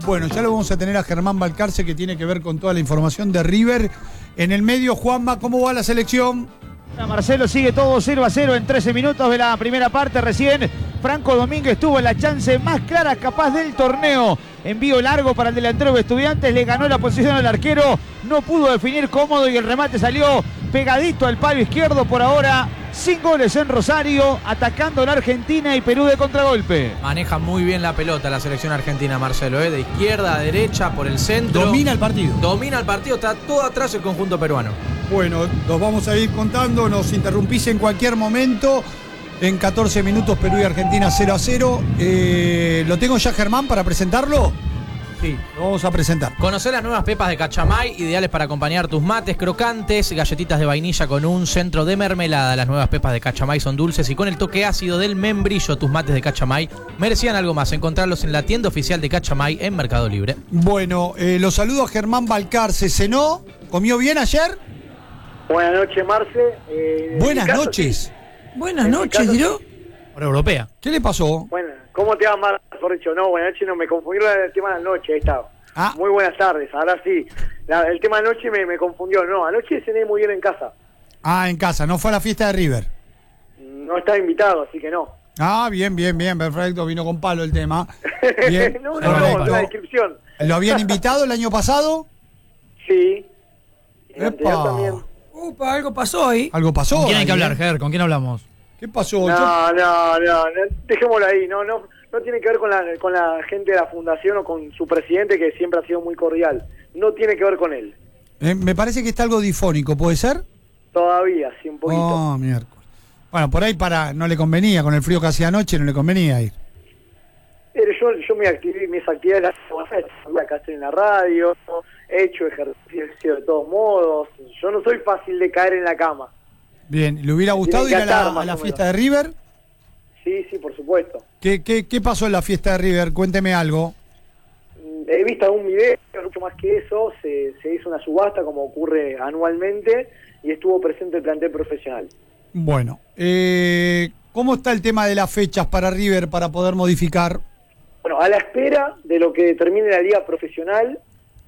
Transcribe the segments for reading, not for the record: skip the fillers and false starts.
Bueno, ya lo vamos a tener a Germán Balcarce, que tiene que ver con toda la información de River. En el medio, Juanma, ¿cómo va la selección? Marcelo, sigue todo 0-0 en 13 minutos de la primera parte. Recién Franco Domínguez tuvo la chance más clara capaz del torneo. Envío largo para el delantero de Estudiantes, le ganó la posición al arquero, no pudo definir cómodo y el remate salió pegadito al palo izquierdo. Por ahora, sin goles en Rosario, atacando la Argentina y Perú de contragolpe. Maneja muy bien la pelota la selección argentina, Marcelo, de izquierda a derecha, por el centro. Domina el partido. Domina el partido, está todo atrás el conjunto peruano. Bueno, nos vamos a ir contando, nos interrumpís en cualquier momento. En 14 minutos Perú y Argentina 0-0. ¿Lo tengo ya, Germán, para presentarlo? Sí, lo vamos a presentar. Conocé las nuevas pepas de Cachamay, ideales para acompañar tus mates crocantes, galletitas de vainilla con un centro de mermelada. Las nuevas pepas de Cachamay son dulces y con el toque ácido del membrillo. Tus mates de Cachamay merecían algo más. Encontrarlos en la tienda oficial de Cachamay en Mercado Libre. Bueno, lo saludo a Germán Balcarce. ¿Cenó? ¿Comió bien ayer? Buenas noches, Marce. Buenas noches. Buenas noches, ¿no? Hora europea. ¿Qué le pasó? Bueno, ¿cómo te va, Marce? Mejor dicho, no, buenas noches, no, me confundí el tema de la noche, ahí está. Muy buenas tardes, ahora sí. El tema de noche me confundió, no, anoche cené muy bien en casa. En casa, no fue a la fiesta de River. No estaba invitado, así que no. Bien, perfecto, vino con palo el tema. Bien, no, la descripción. ¿Lo habían invitado el año pasado? Sí. También. Upa, algo pasó ahí. Algo pasó. ¿Con quién hay que hablar, Ger? ¿Con quién hablamos? ¿Qué pasó? No, dejémoslo ahí, no tiene que ver con la gente de la fundación o con su presidente, que siempre ha sido muy cordial. No tiene que ver con él. Me parece que está algo difónico, ¿puede ser? Todavía, sí, un poquito. Miércoles. Bueno, por ahí no le convenía, con el frío que hacía anoche no le convenía ir. Pero yo mis actividades las acá estoy en la radio, he hecho ejercicio de todos modos. Yo no soy fácil de caer en la cama. Bien, ¿le hubiera gustado ir a la fiesta de River? Sí, por supuesto. ¿Qué pasó en la fiesta de River? Cuénteme algo. He visto algún video, mucho más que eso, se hizo una subasta como ocurre anualmente y estuvo presente el plantel profesional. Bueno, ¿cómo está el tema de las fechas para River para poder modificar? Bueno, a la espera de lo que determine la liga profesional,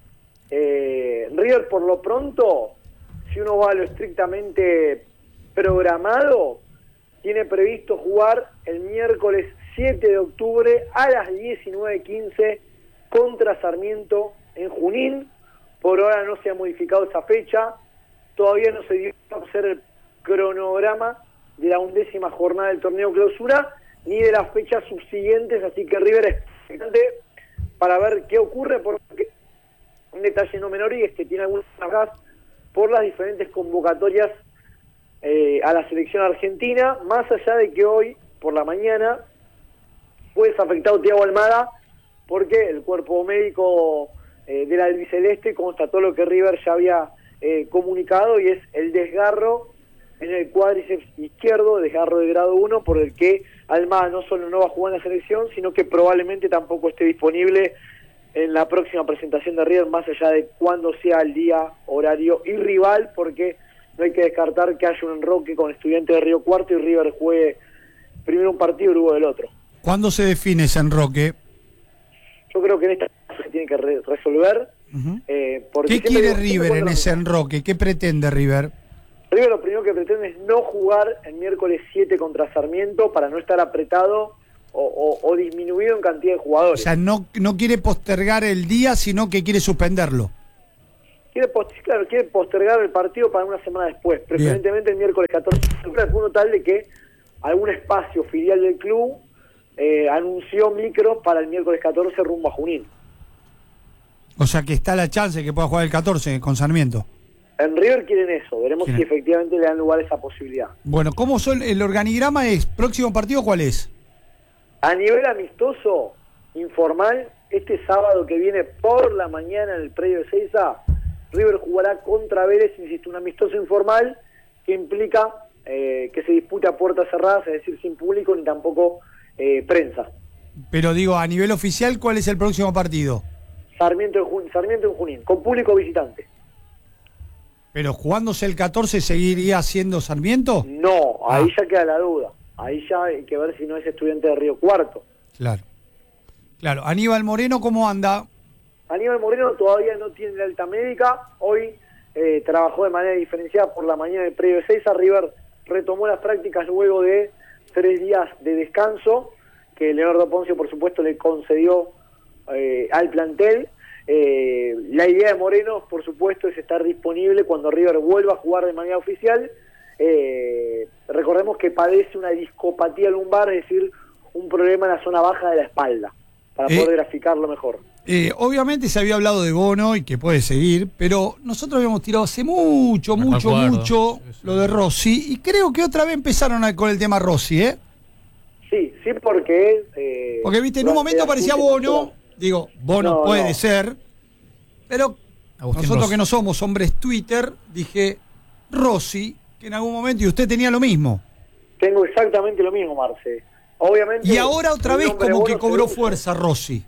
River por lo pronto, si uno va a lo estrictamente programado, tiene previsto jugar el miércoles 7 de octubre a las 19:15 contra Sarmiento en Junín. Por ahora no se ha modificado esa fecha, todavía no se dio a conocer el cronograma de la 11ª jornada del torneo clausura, ni de las fechas subsiguientes, así que River es expectante para ver qué ocurre, porque un detalle no menor y es que tiene algunas bajas por las diferentes convocatorias a la selección argentina, más allá de que hoy, por la mañana, fue desafectado Thiago Almada, porque el cuerpo médico del albiceleste constató lo que River ya había comunicado, y es el desgarro en el cuádriceps izquierdo, desgarro de grado 1, por el que Almada no solo no va a jugar en la selección, sino que probablemente tampoco esté disponible en la próxima presentación de River, más allá de cuándo sea el día, horario y rival, porque no hay que descartar que haya un enroque con Estudiantes de Río Cuarto y River juegue primero un partido y luego el otro. ¿Cuándo se define ese enroque? Yo creo que en esta se tiene que resolver. ¿Qué quiere River en ese enroque? ¿Qué pretende River? River lo primero que pretende es no jugar el miércoles 7 contra Sarmiento para no estar apretado o disminuido en cantidad de jugadores. O sea, no quiere postergar el día, sino que quiere suspenderlo. Quiere postergar el partido para una semana después, preferentemente el miércoles 14, al punto tal de que algún espacio filial del club anunció micros para el miércoles 14 rumbo a Junín. O sea que está la chance de que pueda jugar el 14 con Sarmiento. En River quieren eso, veremos si efectivamente le dan lugar a esa posibilidad. Bueno, ¿cómo son el organigrama? ¿Próximo partido cuál es? A nivel amistoso, informal, este sábado que viene por la mañana en el predio de Seiza, River jugará contra Vélez, insisto, un amistoso informal que implica que se dispute a puertas cerradas, es decir, sin público ni tampoco prensa. Pero digo, a nivel oficial, ¿cuál es el próximo partido? Sarmiento en Junín, con público visitante. ¿Pero jugándose el 14 seguiría siendo Sarmiento? No, ahí ya queda la duda. Ahí ya hay que ver si no es Estudiante de Río Cuarto. Claro. Aníbal Moreno, ¿cómo anda? Aníbal Moreno todavía no tiene la alta médica. Hoy trabajó de manera diferenciada por la mañana del predio de Seiza. River retomó las prácticas luego de 3 días de descanso que Leonardo Poncio, por supuesto, le concedió al plantel. La idea de Moreno, por supuesto, es estar disponible cuando River vuelva a jugar de manera oficial. Recordemos que padece una discopatía lumbar, es decir, un problema en la zona baja de la espalda, para poder graficarlo mejor. Obviamente se había hablado de Bono y que puede seguir, pero nosotros habíamos tirado hace mucho lo de Rossi, y creo que otra vez empezaron con el tema Rossi, ¿eh? Sí, porque... porque, viste, en un momento aparecía Bono, digo, Bono puede ser, pero Agustín nosotros Rossi, que no somos hombres Twitter, dije Rossi, que en algún momento, y usted tenía lo mismo. Tengo exactamente lo mismo, Marce. Obviamente. Y ahora otra el vez nombre como de que Bono cobró se usa. fuerza Rossi.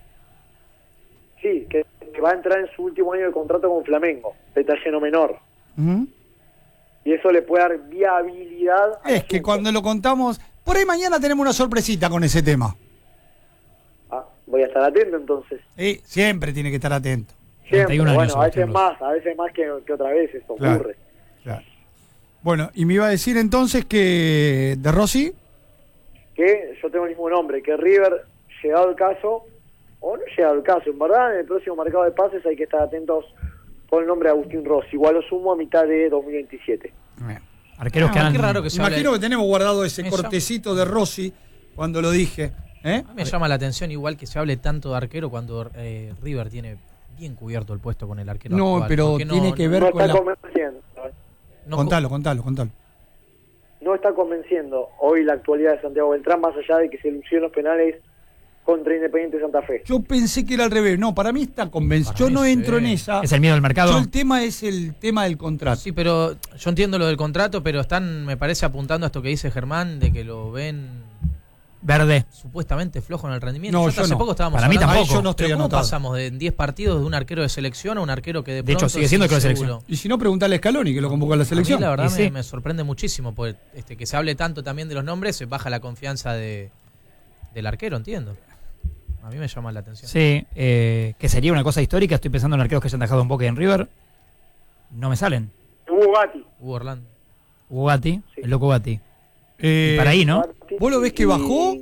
Sí, que va a entrar en su último año de contrato con Flamengo, detalle no menor. Y eso le puede dar viabilidad. Es que cuando lo contamos, por ahí mañana tenemos una sorpresita con ese tema. Voy a estar atento entonces. Siempre tiene que estar atento. Siempre, 31 años, bueno, a veces Agustín más que otra vez esto Claro, ocurre. claro. Bueno, y me iba a decir entonces que de Rossi, Que yo tengo el mismo nombre, que River, llegado el caso, o no llegado el caso, en verdad, en el próximo mercado de pases hay que estar atentos con el nombre de Agustín Rossi, igual lo sumo a mitad de 2027. arqueros que han... Qué raro que se imagino hable. que tenemos guardado ese Me cortecito de Rossi cuando lo dije. A mí me llama la atención igual que se hable tanto de arquero cuando River tiene bien cubierto el puesto con el arquero No, actual. pero Porque tiene que ver No con está la... convenciendo. no- Contalo. No está convenciendo hoy la actualidad de Santiago Beltrán, más allá de que se lució en los penales contra Independiente Santa Fe. Yo pensé que era al revés. No, para mí está convencido. Para Yo mí no sí. entro en esa. Es el miedo al mercado. Yo el tema es el tema del contrato. Sí, pero yo entiendo lo del contrato, pero están, me parece, apuntando a esto que dice Germán, de que lo ven Verde. supuestamente flojo en el rendimiento. No, Hasta yo hace no. poco estábamos Para mí hablando- tampoco. Ahí yo no estoy Pero ¿cómo anotado. pasamos de 10 partidos de un arquero de selección a un arquero que de De hecho, pronto sigue es siendo arquero de inseguro? selección. Y si no, preguntale a Scaloni, que lo convocó a la A mí selección. la verdad Y sí. me sorprende muchísimo, porque que se hable tanto también de los nombres, se baja la confianza del arquero, entiendo. A mí me llama la atención. Sí, que sería una cosa histórica. Estoy pensando en arqueros que hayan dejado un poco en River. No me salen. Hugo Gatti. Hugo Orlando. Hugo Gatti, Sí. el loco Gatti. Eh, Y para ahí, ¿no? Gatti, ¿Vos lo ves que y- bajó?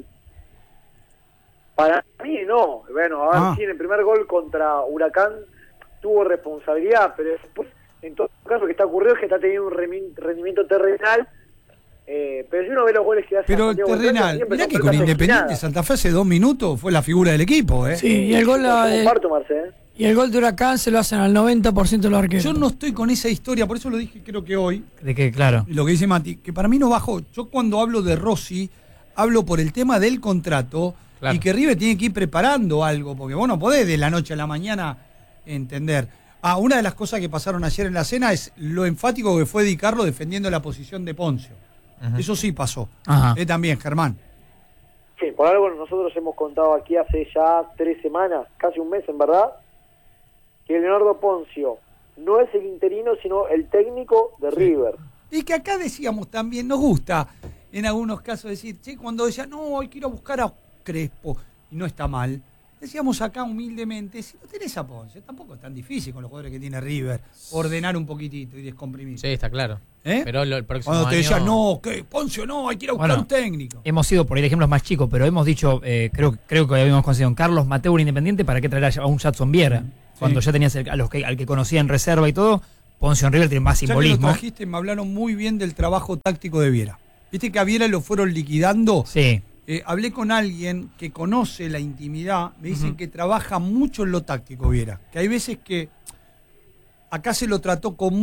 Para mí no. Bueno, a ver, sí, en el primer gol contra Huracán tuvo responsabilidad, pero después, en todo caso, que está ocurrido es que está teniendo un rendimiento terrenal. Pero si uno ve los goles que hace Pero Santiago Beltrán, terrenal, siempre mirá son que con pelotas Independiente esquinadas. Santa Fe hace 2 minutos fue la figura del equipo, ¿eh? Sí, y el gol, Comparto, Marce, y el gol de Huracán se lo hacen al 90% de los arqueros. Yo no estoy con esa historia, por eso lo dije creo que hoy, De que, claro. lo que dice Mati, que para mí no bajó. Yo cuando hablo de Rossi, hablo por el tema del contrato, Claro. y que River tiene que ir preparando algo, porque vos no podés de la noche a la mañana entender. Una de las cosas que pasaron ayer en la cena es lo enfático que fue Di Carlo defendiendo la posición de Poncio. Ujú. Eso sí pasó. Ajá. También, Germán. Sí, por algo nosotros hemos contado aquí hace ya 3 semanas, casi un mes en verdad, que Leonardo Poncio no es el interino, sino el técnico de River. Y que acá decíamos también, nos gusta en algunos casos decir, che, cuando decía, no, hoy quiero buscar a Crespo, y no está mal, decíamos acá humildemente, si no tenés a Poncio, tampoco es tan difícil con los jugadores que tiene River, ordenar un poquitito y descomprimir. Sí, está claro. ¿Eh? Pero el próximo Cuando te año... decían, no, que Poncio no, hay que ir a buscar Bueno, un técnico. Hemos ido por ir ejemplos más chicos, pero hemos dicho, creo que habíamos conseguido un Carlos Mateo, un Independiente, ¿para qué traer a un Jadson Viera? Cuando ya tenías al que conocía en reserva y todo, Poncio en River tiene más Ya que lo simbolismo. trajiste, me hablaron muy bien del trabajo táctico de Viera. Viste que a Viera lo fueron liquidando. Sí, Hablé con alguien que conoce la intimidad, me dicen que trabaja mucho en lo táctico, Viera. Que hay veces que acá se lo trató con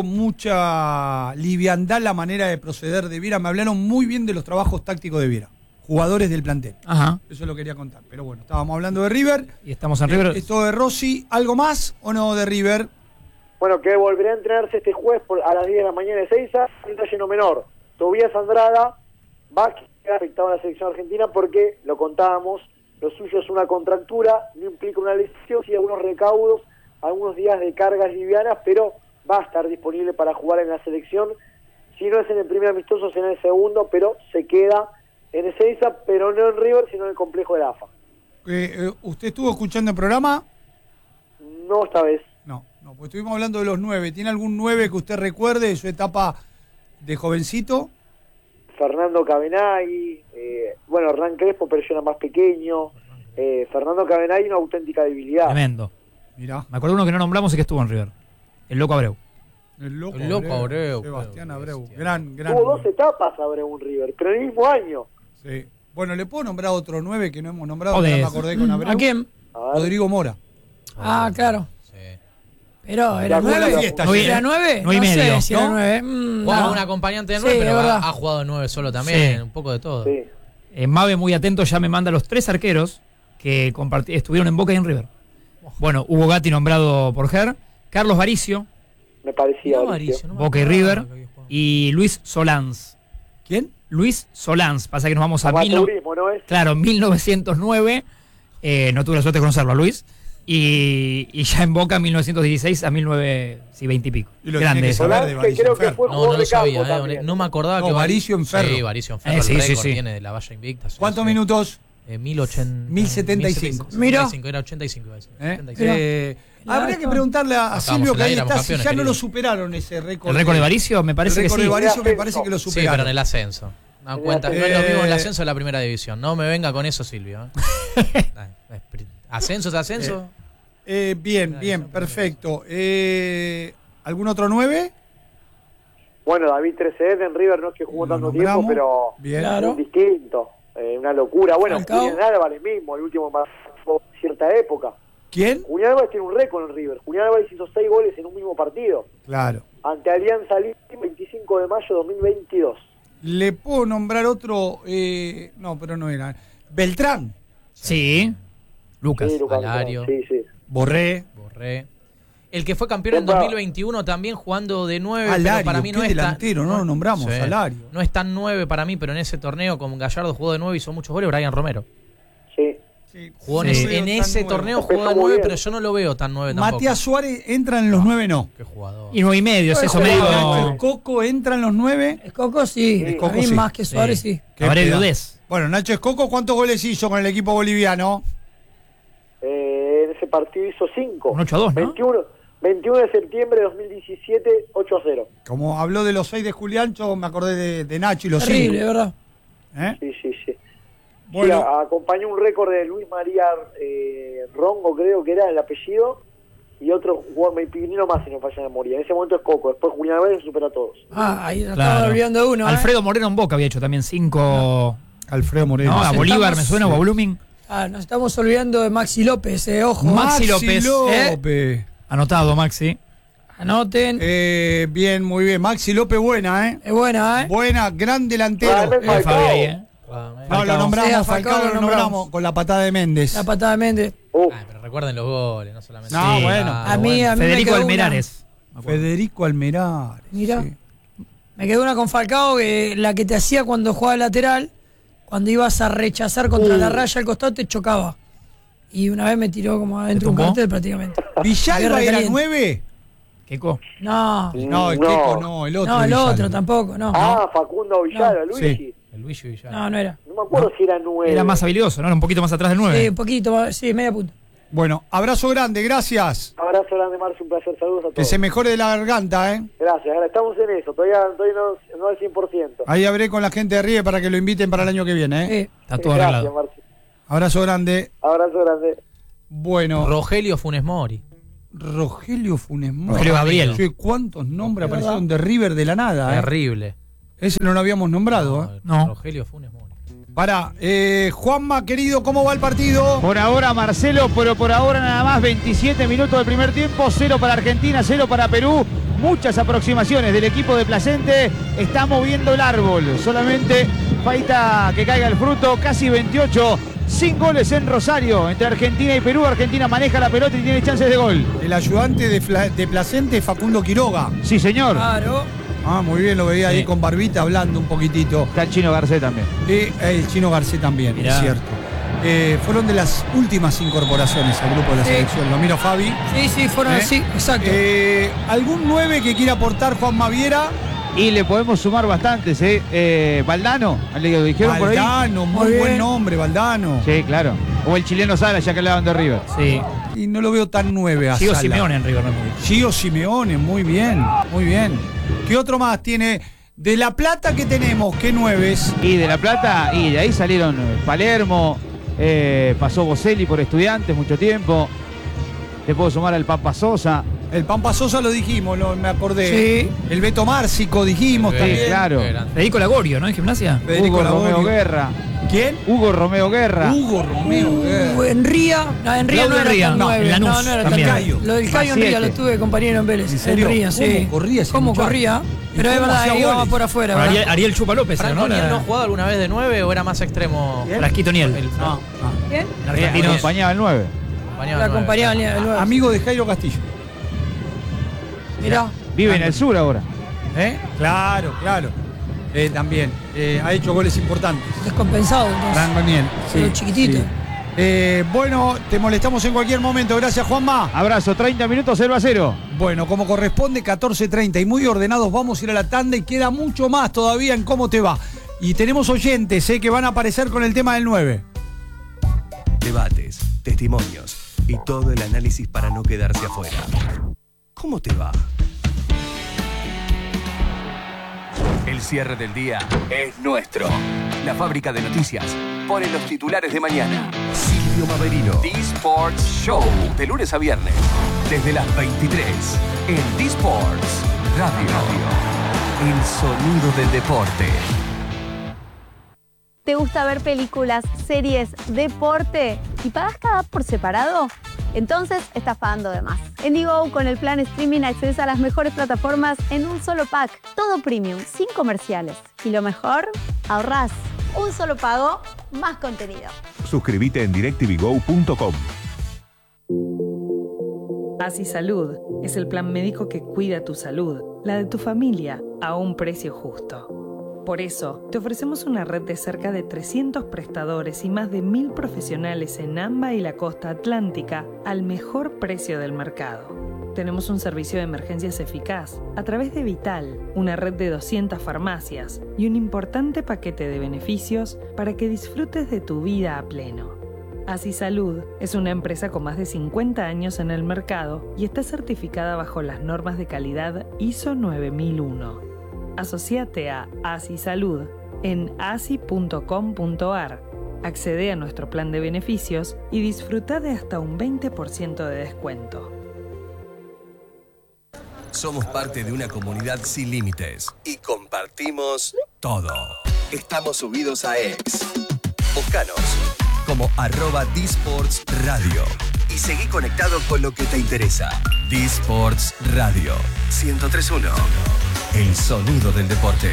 mucha liviandad la manera de proceder de Viera. Me hablaron muy bien de los trabajos tácticos de Viera. Jugadores del plantel. ajá. Eso lo quería contar. Pero bueno, estábamos hablando de River. Y estamos en River. Esto de Rossi, ¿algo más o no de River? Bueno, que volverá a entrenarse este jueves a las 10 de la mañana de Seiza, un detalle no menor. Tobías Andrada va a quedar afectado a la selección argentina porque, lo contábamos, lo suyo es una contractura, no implica una lesión, sí algunos recaudos, algunos días de cargas livianas, pero va a estar disponible para jugar en la selección. Si no es en el primer amistoso, será en el segundo, pero se queda en Ezeiza, pero no en River, sino en el complejo de la AFA. ¿Usted estuvo escuchando el programa? No, esta vez. No, pues estuvimos hablando de los 9. ¿Tiene algún 9 que usted recuerde de su etapa de jovencito? Fernando Cabenagui, bueno, Hernán Crespo, pero yo era más pequeño. Fernando Cabenagui, una auténtica debilidad. Tremendo. Mirá. Me acuerdo uno que no nombramos y que estuvo en River. El Loco Abreu. El loco Abreu. Sebastián Abreu. Bestia. Gran. Tuvo 2 etapas Abreu en River, pero en el mismo año. Sí. Bueno, ¿le puedo nombrar otro 9 que no hemos nombrado? Podés. Ahora me acordé con Abreu. ¿A quién? A ver. Rodrigo Mora. Ah, claro. Sí. Pero, ¿era La 9? fiesta, ¿Era 9? No y medio, sé si era ¿no? 9. Jugaba No. un acompañante de Sí, 9, pero es verdad. ha jugado de 9 solo también, Sí. un poco de todo. Sí. Mabe, muy atento, ya me manda los 3 arqueros que estuvieron en Boca y en River. Bueno, Hugo Gatti nombrado por Ger, Carlos Varicio, Me parecía. No, Aricio. Maricio, no me Boca y acordaba River, que había jugado. y Luis Solans. ¿Quién? Luis Solans, pasa que nos vamos a Amateurismo, ¿no es? Claro, 1909, no tuve la suerte de conocerlo a Luis, y ya en Boca 1916 a 1920 y pico. Y lo Grande tiene que ese. saber Solán, de que Varicio creo que Enferro. fue No, jugador no lo de campo sabía, también. no me acordaba No, que Varicio Enferro. Sí, Varicio Enferro, Sí, el sí, récord sí. tiene de la valla invicta. Sí, ¿Cuántos sí. minutos? 1075. Mira. Era 85. Iba a decir. ¿Eh? 85. Habría que preguntarle a Estábamos Silvio, en que la ahí era, está, si campeones, ya no querido. lo superaron ese récord. ¿El récord de Varicio? Me parece el que récord sí. de Varicio me Ascenso. parece que lo Sí, superaron. pero en el ascenso. No, En el cuenta, no es ascenso. lo mismo el ascenso de la primera división. No me venga con eso, Silvio. Ascenso es ascenso. Bien, perfecto. ¿Algún otro 9? Bueno, David Trezeguet en River no es que jugó Lo tanto tiempo, nombramos. pero Bien. Claro. es distinto. Una locura. Bueno, Falcao. Julián Álvarez mismo, el último marcó cierta época. ¿Quién? Julián Álvarez tiene un récord en River. Julián Álvarez hizo 6 goles en un mismo partido. Claro. Ante Alianza Lima, 25 de mayo de 2022. ¿Le puedo nombrar otro? No, pero no era. Beltrán. Sí. Lucas. Sí, Lucas Alario. Beltrán, sí. Borré. Borré. El que fue campeón en Temporada. 2021 también jugando de 9, Alario, pero para mí no qué es tan... delantero, no lo nombramos, Sí. Alario. No es tan 9 para mí, pero en ese torneo con Gallardo jugó de 9 y hizo muchos goles, Brian Romero. Sí. Jugó Sí. en ese torneo Empezó jugó de muy 9, bien. pero yo no lo veo tan 9 tampoco. Matías Suárez entra en los 9, no. Qué jugador. Y 9 y medio, es eso, Bueno, medio. El Coco entra en los 9. Escoco sí. Sí. A mí Sí. más que Suárez sí. Habrá peda- dudez. Bueno, Nacho Escoco, ¿cuántos goles hizo con el equipo boliviano? En ese partido hizo 5. Un 8-2, ¿no? 21 de septiembre de 2017, 8-0. Como habló de los 6 de Julián, yo me acordé de Nacho y los Terrible, 5. ¿verdad? ¿Eh? Sí. Bueno, Sí, acompañó un récord de Luis María Rongo, creo que era el apellido, y otro jugador, Pinino más, si no falla la memoria. En ese momento es Coco, después Julián Álvarez supera a todos. Ah, ahí nos Claro. estamos olvidando de uno. Alfredo Moreno en Boca había hecho también 5. Alfredo Moreno. No, a Nos Bolívar estamos- me suena, o a Blooming. Nos estamos olvidando de Maxi López, ojo. Maxi López. López. Anotado, Maxi. Anoten. Bien, muy bien. Maxi López, buena, ¿eh? Es buena, ¿eh? Buena, gran delantero. Radamel Fabi Falcao. ahí, ¿eh? No, lo Falcao. nombramos, Sí, a Falcao Falcao lo lo nombramos nombramos. con la patada de Méndez. La patada de Méndez. Pero recuerden los goles, no solamente. No, Sí. bueno. A mí me Federico quedó Almerares. Federico Almerares. Mira. sí. Me quedó una con Falcao, que la que te hacía cuando jugaba lateral, cuando ibas a rechazar contra la raya al costado, te chocaba. Y una vez me tiró como adentro un tumbó? cartel prácticamente. ¿Villalba Guerra era caliente. 9? Keco. No, No, el Queco no, el otro. no, el Villalba. otro tampoco, no. Facundo Villalba, No. Luigi. Sí. El Luis Villar. No, no era. No me acuerdo si era 9. Era más habilidoso, ¿no? Era un poquito más atrás del 9. Sí, un poquito, más, sí, media punta. Bueno, abrazo grande, gracias. Abrazo grande, Marcio, un placer. Saludos a Que todos. se mejore de la garganta, ¿eh? Gracias, estamos en eso. Todavía no al 100%. Ahí hablé con la gente de River para que lo inviten para el año que viene, ¿eh? Sí. Está todo Gracias, arreglado. Marcio. Abrazo grande. Abrazo grande. Bueno, Rogelio Funes Mori. Rogelio Funes Mori. Rogelio Gabriel. Sí, ¿cuántos nombres Es verdad. aparecieron de River de la nada? Terrible. Ese no lo habíamos nombrado, ¿eh? No. Rogelio Funes Mori. Pará, Juanma, querido, ¿cómo va el partido? Por ahora Marcelo, pero por ahora nada más 27 minutos del primer tiempo, 0 para Argentina, 0 para Perú. Muchas aproximaciones del equipo de Placente, está moviendo el árbol, solamente falta que caiga el fruto, casi 28, sin goles en Rosario, entre Argentina y Perú. Argentina maneja la pelota y tiene chances de gol. El ayudante de Placente, Facundo Quiroga. Sí, señor. Claro. Ah, muy bien, lo veía ahí con barbita hablando un poquitito. Está el Chino Garcés también. Y el Chino Garcés también, Mirá. es cierto. Fueron de las últimas incorporaciones al grupo de la Sí. selección. Lo miro Fabi. Sí, fueron así, exacto. ¿Algún 9 que quiera aportar Juan Maviera? Y le podemos sumar bastantes, Valdano, le dijeron por ahí. Valdano, muy buen nombre, Valdano. Sí, claro. O el chileno Sala, ya que hablaban de River. Sí. Y no lo veo tan 9 a Gio Sala. Simeone en River, no me gusta. Gio Simeone, muy bien, muy bien. ¿Qué otro más tiene? De La Plata, ¿qué tenemos? ¿Qué 9s? Y de La Plata, y de ahí salieron Palermo, pasó Boselli por Estudiantes mucho tiempo. Le puedo sumar al Pampa Sosa. El Pampa Sosa lo dijimos, me acordé. Sí. El Beto Márcico dijimos Sí, también. Claro. Federico Lagorio, ¿no? En Gimnasia. Federico Hugo Lagorio. Romeo Guerra. ¿Quién? Hugo Romeo Guerra. Hugo Romeo Guerra. Enría, no, Enría no Claudio era Enría, tan no, 9. en Lanús, no era también. tan Cayo. Lo del Cayo Más Enría lo 7. tuve de compañero en Vélez. ¿En serio? Enría, sí. ¿Cómo corría ese ¿Cómo muchacho? corría? ¿Y Pero es cómo verdad, hacía iba goles? por afuera. Bueno, ¿verdad? Ariel Chupa López, ¿Franco ¿no? Niel no ha jugado alguna vez de 9 o era más extremo? Frasquito Niel. No. ¿Bien? El argentino. Acompañaba el 9. Acompañaba La al nueve. acompañaba el 9. Amigo de Jairo Castillo. Mirá. Vive en el sur ahora. Claro, claro. También. Ha hecho goles importantes. Descompensado, entonces. Franco Niel. Pero chiquitito. Bueno, te molestamos en cualquier momento. Gracias, Juanma. Abrazo, 30 minutos, 0-0. Bueno, como corresponde, 14:30 y muy ordenados, vamos a ir a la tanda y queda mucho más todavía en cómo te va. Y tenemos oyentes que van a aparecer con el tema del 9. Debates, testimonios y todo el análisis para no quedarse afuera. ¿Cómo te va? El cierre del día es nuestro. La fábrica de noticias pone los titulares de mañana. Silvio Maverino. D-Sports Show. De lunes a viernes. Desde las 23. En D-Sports Radio. El sonido del deporte. ¿Te gusta ver películas, series, deporte y pagas cada por separado? Entonces estás pagando de más. En Digo, con el plan streaming accedes a las mejores plataformas en un solo pack. Todo premium, sin comerciales. Y lo mejor, ahorrás. Un solo pago, más contenido. Suscríbete en directvgo.com. Así Salud es el plan médico que cuida tu salud, la de tu familia, a un precio justo. Por eso, te ofrecemos una red de cerca de 300 prestadores y más de 1000 profesionales en AMBA y la costa atlántica al mejor precio del mercado. Tenemos un servicio de emergencias eficaz a través de Vital, una red de 200 farmacias y un importante paquete de beneficios para que disfrutes de tu vida a pleno. Así Salud es una empresa con más de 50 años en el mercado y está certificada bajo las normas de calidad ISO 9001. Asociate a Asi Salud en asi.com.ar. Accede a nuestro plan de beneficios y disfruta de hasta un 20% de descuento. Somos parte de una comunidad sin límites y compartimos todo. Estamos subidos a X. Búscanos como @dsportsradio y seguí conectado con lo que te interesa. D-Sports Radio 103.1. El sonido del deporte.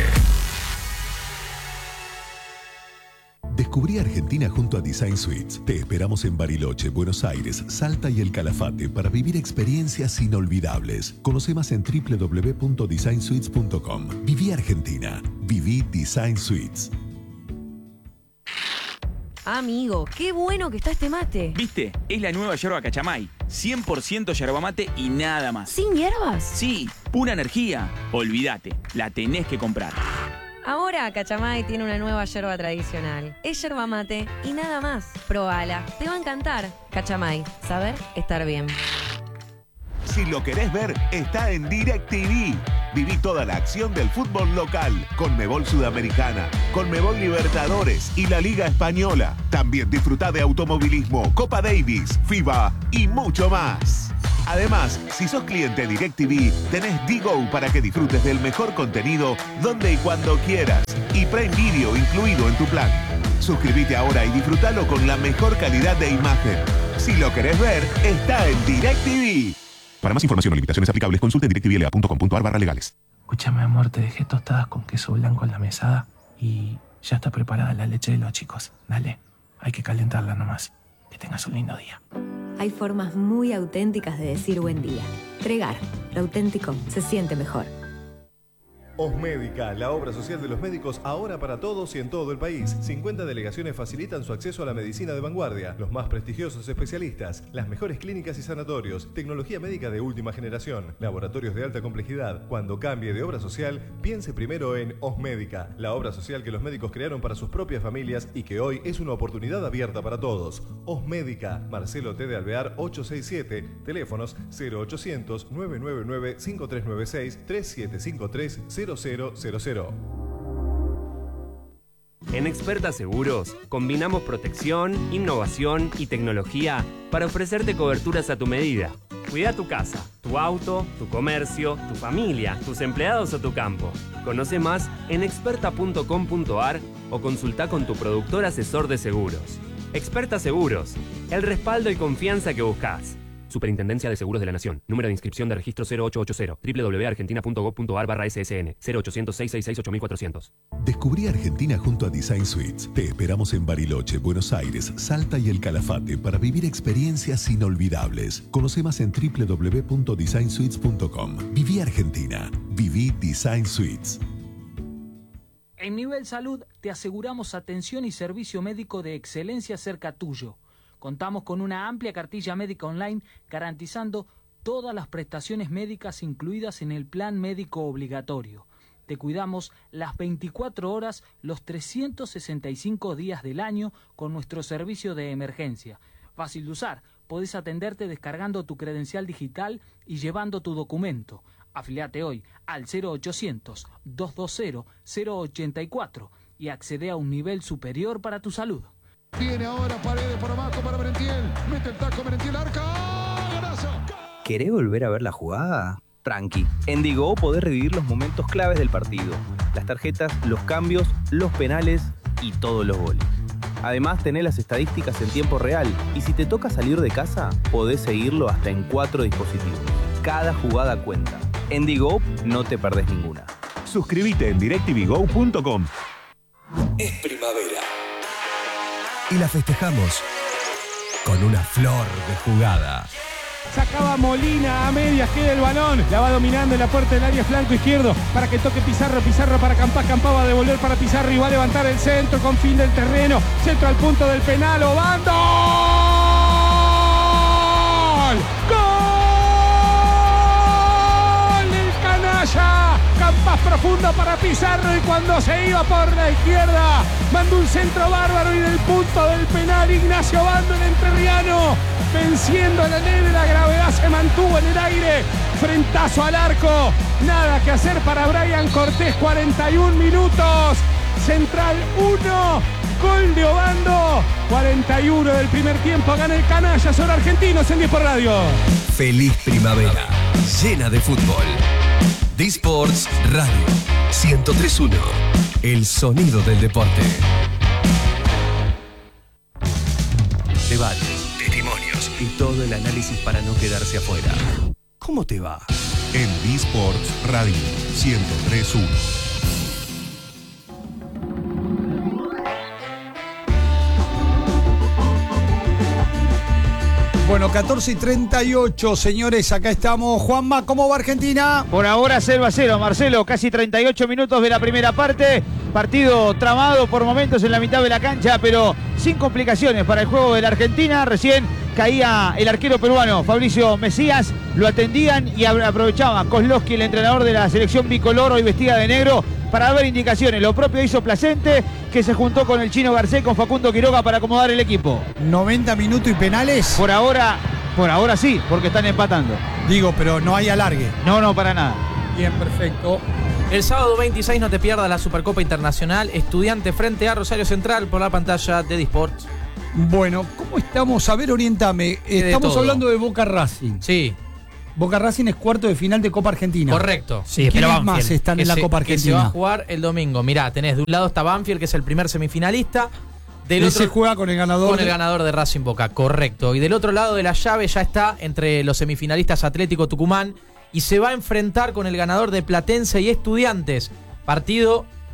Descubrí Argentina junto a Design Suites. Te esperamos en Bariloche, Buenos Aires, Salta y El Calafate para vivir experiencias inolvidables. Conoce más en www.designsuites.com. Viví Argentina. Viví Design Suites. Amigo, qué bueno que está este mate. ¿Viste? Es la nueva yerba Cachamay. 100% yerba mate y nada más. ¿Sin hierbas? Sí, pura energía. Olvídate, la tenés que comprar. Ahora Cachamay tiene una nueva yerba tradicional. Es yerba mate y nada más. Probala, te va a encantar. Cachamay, saber estar bien. Si lo querés ver, está en DirecTV. Viví toda la acción del fútbol local, Conmebol Sudamericana, Conmebol Libertadores y la Liga Española. También disfruta de automovilismo, Copa Davis, FIBA y mucho más. Además, si sos cliente DirecTV, tenés Digo para que disfrutes del mejor contenido donde y cuando quieras. Y Prime Video incluido en tu plan. Suscríbete ahora y disfrútalo con la mejor calidad de imagen. Si lo querés ver, está en DirecTV. Para más información o limitaciones aplicables, consulte directvla.com.ar/legales. Escúchame, amor, te dejé tostadas con queso blanco en la mesada y ya está preparada la leche de los chicos. Dale, hay que calentarla nomás. Que tengas un lindo día. Hay formas muy auténticas de decir buen día. Tregar, lo auténtico se siente mejor. Osmédica, la obra social de los médicos ahora para todos y en todo el país. 50 delegaciones facilitan su acceso a la medicina de vanguardia, los más prestigiosos especialistas, las mejores clínicas y sanatorios, tecnología médica de última generación, laboratorios de alta complejidad. Cuando cambie de obra social, piense primero en Osmédica, la obra social que los médicos crearon para sus propias familias y que hoy es una oportunidad abierta para todos. Osmédica, Marcelo T. de Alvear 867, teléfonos 0800 999 5396 3753 0000. En Experta Seguros, combinamos protección, innovación y tecnología para ofrecerte coberturas a tu medida. Cuida tu casa, tu auto, tu comercio, tu familia, tus empleados o tu campo. Conoce más en experta.com.ar o consulta con tu productor asesor de seguros. Experta Seguros, el respaldo y confianza que buscas. Superintendencia de Seguros de la Nación. Número de inscripción de registro 0880. www.argentina.gov.ar/ssn. 0800-666-8400. Descubrí Argentina junto a Design Suites. Te esperamos en Bariloche, Buenos Aires, Salta y El Calafate para vivir experiencias inolvidables. Conoce más en www.designsuites.com. Viví Argentina. Viví Design Suites. En Nivel Salud te aseguramos atención y servicio médico de excelencia cerca tuyo. Contamos con una amplia cartilla médica online garantizando todas las prestaciones médicas incluidas en el plan médico obligatorio. Te cuidamos las 24 horas, los 365 días del año con nuestro servicio de emergencia. Fácil de usar, podés atenderte descargando tu credencial digital y llevando tu documento. Afiliate hoy al 0800-220-084 y accede a un nivel superior para tu salud. Viene ahora Paredes por abajo para Merentiel. Mete el taco Merentiel, arca. ¡Golazo! ¿Querés volver a ver la jugada? Tranqui. En Digo podés revivir los momentos claves del partido. Las tarjetas, los cambios, los penales y todos los goles. Además tenés las estadísticas en tiempo real. Y si te toca salir de casa, podés seguirlo hasta en 4 dispositivos. Cada jugada cuenta. En Digo no te perdés ninguna. Suscríbete en directvgo.com. Es primavera. Y la festejamos con una flor de jugada. Sacaba Molina a medias, queda el balón. La va dominando en la puerta del área flanco izquierdo para que toque Pizarro. Pizarro para Campás. Campás va a devolver para Pizarro y va a levantar el centro con fin del terreno. Centro al punto del penal. Obando. ¡Gol! ¡El canalla! Campás profundo para Pizarro y cuando se iba por la izquierda mandó un centro bárbaro y del punto del penal Ignacio Obando, el entrerriano, venciendo la ley de la gravedad, se mantuvo en el aire, frentazo al arco, nada que hacer para Brian Cortés. 41 minutos, Central 1, gol de Obando. 41 del primer tiempo, gana el canalla sobre Argentinos en 10 por Radio. Feliz primavera, llena de fútbol. D-Sports Radio 103.1, el sonido del deporte. Debates, testimonios y todo el análisis para no quedarse afuera. ¿Cómo te va? En D-Sports Radio 103.1. Bueno, 14:38, señores, acá estamos. Juanma, ¿cómo va Argentina? Por ahora 0-0, Marcelo, casi 38 minutos de la primera parte. Partido tramado por momentos en la mitad de la cancha, pero sin complicaciones para el juego de la Argentina. Recién caía el arquero peruano, Fabricio Mesías, lo atendían y aprovechaba Kozlowski, el entrenador de la selección bicolor, hoy vestida de negro, para dar indicaciones. Lo propio hizo Placente, que se juntó con el Chino Garcés, con Facundo Quiroga para acomodar el equipo. 90 minutos y penales. Por ahora sí, porque están empatando. Digo, pero no hay alargue. No, para nada. Bien, perfecto. El sábado 26 no te pierdas la Supercopa Internacional, Estudiante frente a Rosario Central por la pantalla de D-Sports. Bueno, ¿cómo estamos? A ver, orientame. Estamos hablando de Boca Racing. Sí. Boca Racing es cuarto de final de Copa Argentina. Correcto. Sí, ¿quiénes más están en la Copa Argentina? Que se va a jugar el domingo. Mirá, tenés de un lado está Banfield, que es el primer semifinalista. Se juega con el ganador. Con el ganador de Racing Boca, correcto. Y del otro lado de la llave ya está entre los semifinalistas Atlético Tucumán y se va a enfrentar con el ganador de Platense y Estudiantes. Partido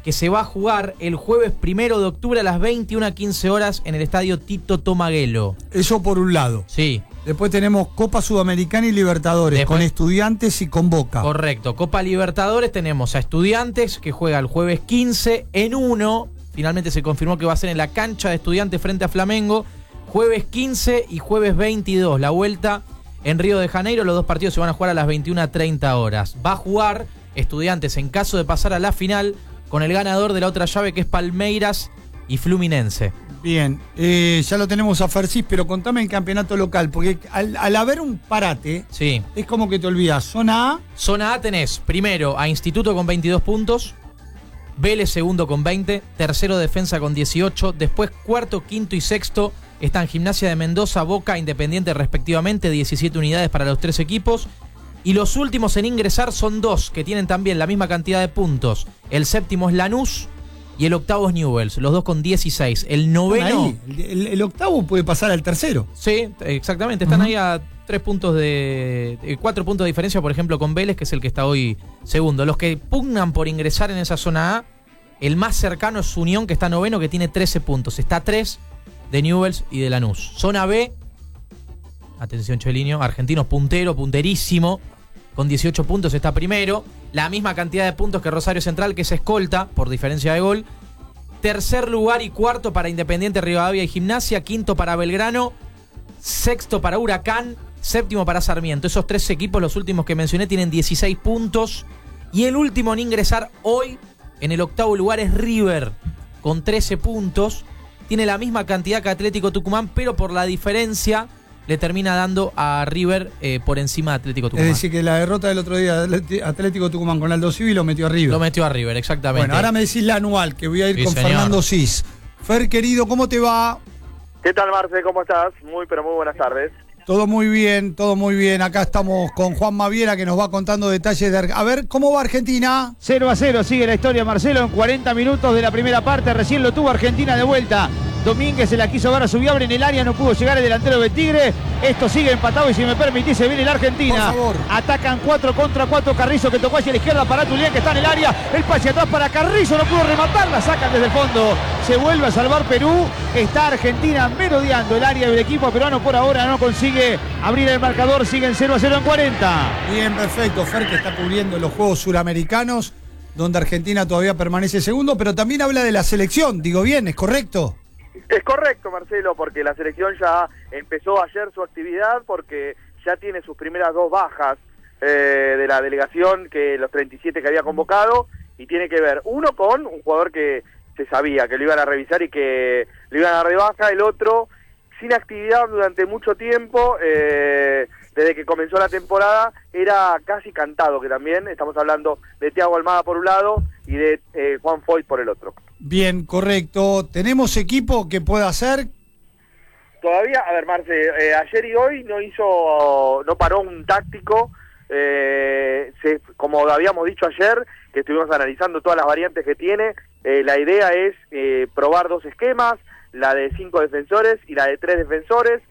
que se va a jugar el jueves 1 de octubre a las 21:15 horas en el estadio Tito Tomaguelo. Eso por un lado. Sí. Después tenemos Copa Sudamericana y Libertadores, con Estudiantes y con Boca. Correcto. Copa Libertadores tenemos a Estudiantes, que juega el jueves 15 en 1. Finalmente se confirmó que va a ser en la cancha de Estudiantes frente a Flamengo. Jueves 15 y jueves 22. La vuelta en Río de Janeiro. Los dos partidos se van a jugar a las 21:30 horas. Va a jugar Estudiantes en caso de pasar a la final con el ganador de la otra llave, que es Palmeiras y Fluminense. Bien, ya lo tenemos a Fersis, pero contame el campeonato local, porque al haber un parate, sí, es como que te olvidas. Zona A. Zona A tenés primero a Instituto con 22 puntos, Vélez segundo con 20, tercero Defensa con 18, después cuarto, quinto y sexto están Gimnasia de Mendoza, Boca, Independiente respectivamente, 17 unidades para los 3 equipos. Y los últimos en ingresar son 2, que tienen también la misma cantidad de puntos. El séptimo es Lanús y el octavo es Newell's, los dos con 16. El noveno... El octavo puede pasar al tercero. Sí, exactamente. Están ahí a 4 puntos de diferencia, por ejemplo, con Vélez, que es el que está hoy segundo. Los que pugnan por ingresar en esa zona A, el más cercano es Unión, que está noveno, que tiene 13 puntos. Está a 3 de Newell's y de Lanús. Zona B, atención Chelinho, Argentinos punterísimo, con 18 puntos está primero, la misma cantidad de puntos que Rosario Central, que es escolta por diferencia de gol. Tercer lugar y cuarto para Independiente Rivadavia y Gimnasia, quinto para Belgrano, sexto para Huracán, séptimo para Sarmiento. Esos 3 equipos, los últimos que mencioné, tienen 16 puntos. Y el último en ingresar hoy en el octavo lugar es River, con 13 puntos. Tiene la misma cantidad que Atlético Tucumán, pero por la diferencia le termina dando a River por encima de Atlético Tucumán. Es decir, que la derrota del otro día de Atlético Tucumán con Aldo Civi lo metió a River. Lo metió a River, exactamente. Bueno, ahora me decís la anual, que voy a ir Sí, con señor. Fernando Cis. Fer, querido, ¿cómo te va? ¿Qué tal, Marce? ¿Cómo estás? Muy buenas tardes. Todo muy bien, todo muy bien. Acá estamos con Juan Maviera, que nos va contando detalles de... A ver, ¿cómo va Argentina? 0-0 sigue la historia, Marcelo, en 40 minutos de la primera parte. Recién lo tuvo Argentina de vuelta. Domínguez se la quiso ver a Subiabre en el área, no pudo llegar el delantero de Tigre. Esto sigue empatado y si me permitís se viene la Argentina. Por favor. Atacan 4 contra 4. Carrizo que tocó hacia la izquierda para Tulián, que está en el área. El pase atrás para Carrizo, no pudo rematar, la sacan desde el fondo. Se vuelve a salvar Perú. Está Argentina merodeando el área del equipo peruano. Por ahora no consigue abrir el marcador. Siguen 0-0 en 40. Bien, perfecto. Fer, que está cubriendo los Juegos Suramericanos, donde Argentina todavía permanece segundo, pero también habla de la selección. Digo bien, ¿es correcto? Es correcto, Marcelo, porque la selección ya empezó ayer su actividad, porque ya tiene sus primeras 2 bajas de la delegación, que los 37 que había convocado, y tiene que ver uno con un jugador que se sabía que lo iban a revisar y que lo iban a dar de baja, el otro sin actividad durante mucho tiempo, desde que comenzó la temporada, era casi cantado, que también estamos hablando de Thiago Almada por un lado y de Juan Foyt por el otro. Bien, correcto. ¿Tenemos equipo que pueda hacer? Todavía, a ver, Marce, ayer y hoy no paró un táctico, como habíamos dicho ayer, que estuvimos analizando todas las variantes que tiene, la idea es probar 2 esquemas, la de 5 defensores y la de 3 defensores,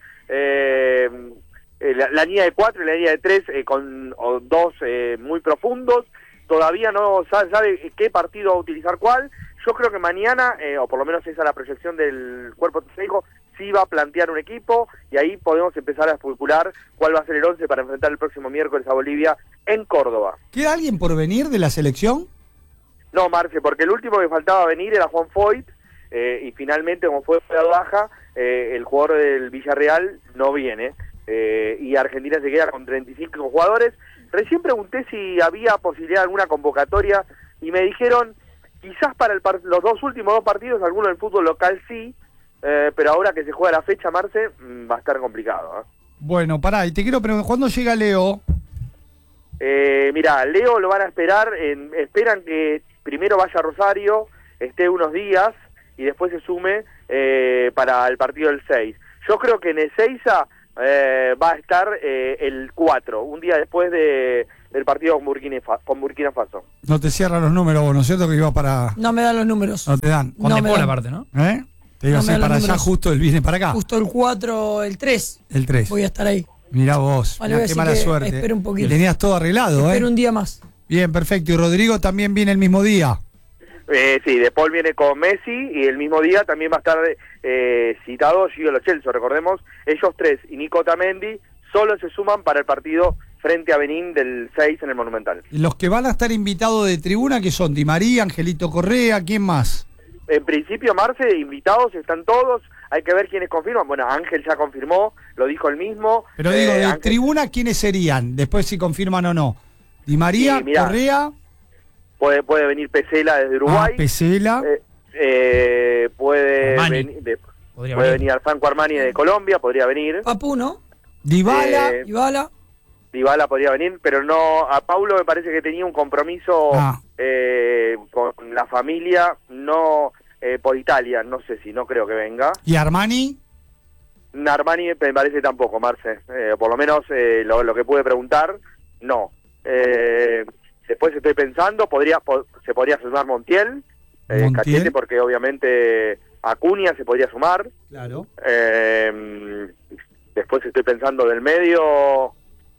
la línea de 4 y la línea de 3 con 2 muy profundos. Todavía no sabe qué partido va a utilizar cuál. Yo creo que mañana, o por lo menos esa es la proyección del cuerpo técnico, sí va a plantear un equipo y ahí podemos empezar a especular cuál va a ser el 11 para enfrentar el próximo miércoles a Bolivia en Córdoba. ¿Queda alguien por venir de la selección? No, Marce, porque el último que faltaba venir era Juan Foyt, y finalmente, como fue de baja, el jugador del Villarreal no viene, y Argentina se queda con 35 jugadores. Recién pregunté si había posibilidad de alguna convocatoria y me dijeron, quizás para los últimos 2 partidos, alguno del fútbol local sí, pero ahora que se juega la fecha, Marce, va a estar complicado. Bueno, pará, y te quiero preguntar, ¿cuándo llega Leo? Mirá, Leo lo van a esperar, esperan que primero vaya a Rosario, esté unos días y después se sume para el partido del 6. Yo creo que en Ezeiza va a estar el 4, un día después del partido con Burkina Faso. No te cierran los números vos, ¿no es cierto? Que iba para... No me dan los números. No te dan. No me dan. aparte, ¿no? Te iba a hacer para allá, justo él viene para acá. Justo el 4, el 3. El 3. Voy a estar ahí. Mirá vos, Vale, mirá qué mala suerte. Espera un poquito. Tenías todo arreglado, Espera un día más. Bien, perfecto. ¿Y Rodrigo también viene el mismo día? Sí, De Paul viene con Messi y el mismo día también va a estar citado Gio Lo Celso, recordemos, ellos tres y Nico Otamendi solo se suman para el partido frente a Benín del 6 en el Monumental. Los que van a estar invitados de tribuna, que son Di María, Angelito Correa, ¿quién más? En principio, Marce, invitados están todos, hay que ver quiénes confirman. Bueno, Ángel ya confirmó, lo dijo él mismo. Pero digo, de Ángel... tribuna, ¿quiénes serían? Después si confirman o no. Di María, Sí, mirá, Correa... Puede venir Pesela desde Uruguay. Pesela. Puede Armani. puede venir Franco Armani de Colombia, podría venir. Papu, ¿no? Dybala. Dybala podría venir, pero no. A Paulo me parece que tenía un compromiso con la familia, no por Italia. No sé si, no creo que venga. ¿Y Armani? Armani me parece tampoco, Marce. Por lo menos lo que pude preguntar, no. Después estoy pensando, se podría sumar Montiel. Cachete, porque obviamente Acuña se podría sumar. Claro. Después estoy pensando del medio.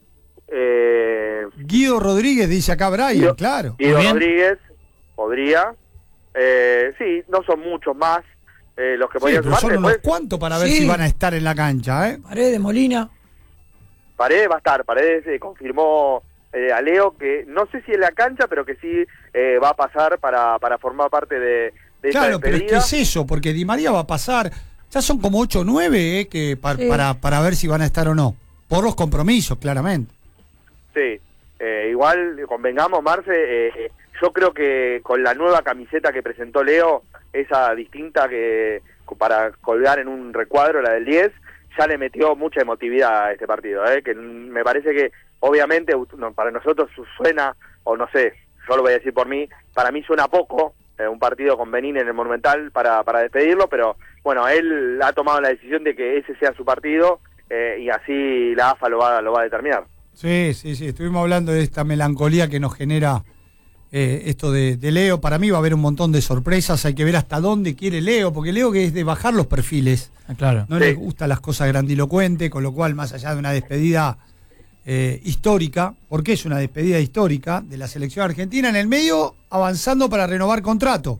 Guido Rodríguez, dice acá Brian, claro. Guido Rodríguez podría. Sí, no son muchos más los que podrían pero sumar. son unos cuantos para ver si van a estar en la cancha, ¿eh? Paredes, Molina. Paredes va a estar. Paredes confirmó a Leo que no sé si en la cancha, pero que sí va a pasar para formar parte de esa Claro, pero despedida. es que es eso, porque Di María va a pasar, ya son como 8 o 9 que Sí. para ver si van a estar o no, por los compromisos, claramente. Sí, igual convengamos, Marce, yo creo que con la nueva camiseta que presentó Leo, esa distinta que para colgar en un recuadro, la del 10, ya le metió mucha emotividad a este partido, que me parece que obviamente para nosotros suena, o no sé, yo lo voy a decir por mí, para mí suena poco un partido con Benín en el Monumental para despedirlo, pero bueno, él ha tomado la decisión de que ese sea su partido y así la AFA lo va a determinar. Sí, estuvimos hablando de esta melancolía que nos genera esto de Leo. Para mí va a haber un montón de sorpresas, hay que ver hasta dónde quiere Leo, porque Leo que es de bajar los perfiles, claro. No le gustan las cosas grandilocuentes, con lo cual más allá de una despedida histórica, porque es una despedida histórica de la selección argentina, en el medio avanzando para renovar contrato.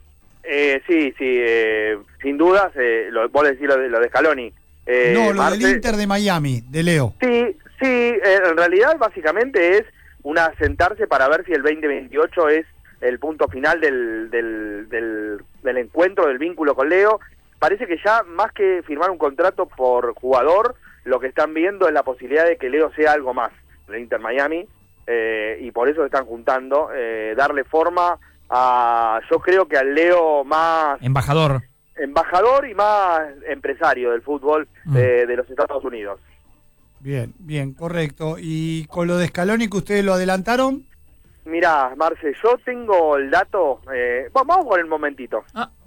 Sí, sin dudas, vos decís lo de Scaloni. No, lo Marce, del Inter de Miami, de Leo. Sí, en realidad básicamente es sentarse para ver si el 2028 es el punto final del encuentro, del vínculo con Leo. Parece que ya más que firmar un contrato por jugador, lo que están viendo es la posibilidad de que Leo sea algo más del Inter Miami, y por eso se están juntando, darle forma a, yo creo que al Leo más embajador y más empresario del fútbol de los Estados Unidos. Bien, correcto. ¿Y con lo de Scaloni que ustedes lo adelantaron? Mirá, Marce, yo tengo el dato, vamos con el momentito.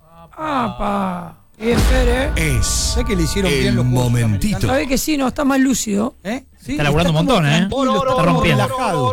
Bien, Fer, Sé que le hicieron bien los momentito. ¿Sabés que sí? No, está más lúcido. Sí, está laburando un montón, está rompiendo.